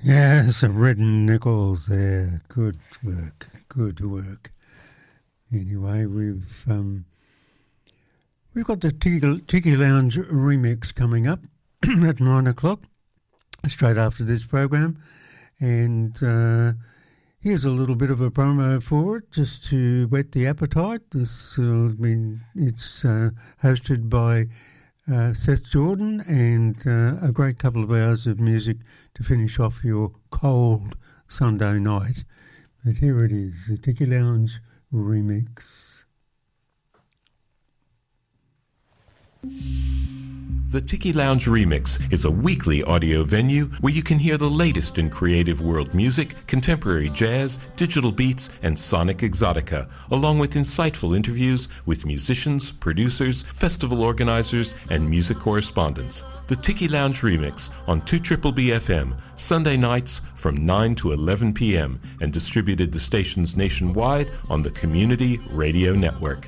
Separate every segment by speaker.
Speaker 1: Yes, Red and Nichols there. Good work, good work. Anyway, we've got the Tiki Lounge remix coming up at 9 o'clock, straight after this program, and here's a little bit of a promo for it, just to whet the appetite. It's hosted by Seth Jordan, and a great couple of hours of music to finish off your cold Sunday night. But here it is, the Tiki Lounge remix.
Speaker 2: The Tiki Lounge Remix is a weekly audio venue where you can hear the latest in creative world music, contemporary jazz, digital beats, and sonic exotica, along with insightful interviews with musicians, producers, festival organizers, and music correspondents. The Tiki Lounge Remix on 2BBB FM, Sunday nights from 9 to 11 p.m. and distributed to stations nationwide on the Community Radio Network.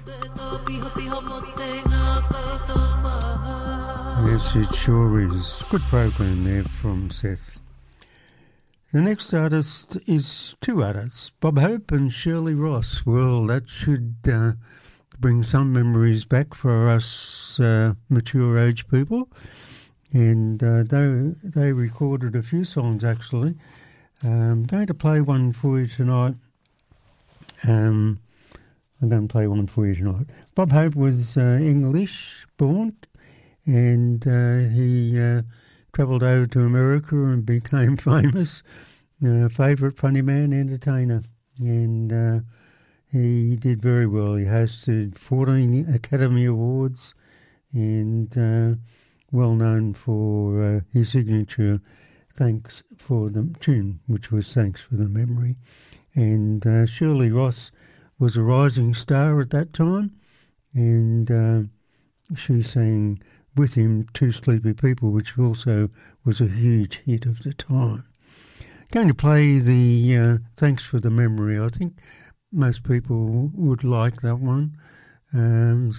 Speaker 1: Yes, it sure is. Good program there from Seth. The next artist is two artists, Bob Hope and Shirley Ross. Well, that should bring some memories back for us mature age people. And they recorded a few songs, actually. I'm going to play one for you tonight. I'm going to play one for you tonight. Bob Hope was English born, and he travelled over to America and became famous, favourite funny man entertainer. And he did very well. He hosted 14 Academy Awards and well known for his signature Thanks for the Tune, which was Thanks for the Memory. And Shirley Ross was a rising star at that time, and she sang with him Two Sleepy People, which also was a huge hit of the time. Going to play the Thanks for the Memory. I think most people would like that one, and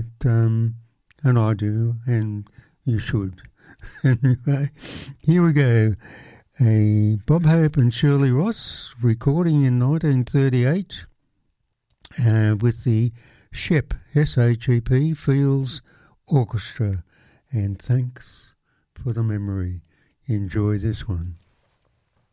Speaker 1: I do, and you should. Anyway, here we go. A Bob Hope and Shirley Ross recording in 1938 with the SHEP, S-H-E-P, Fields Orchestra, and Thanks for the Memory. Enjoy this one.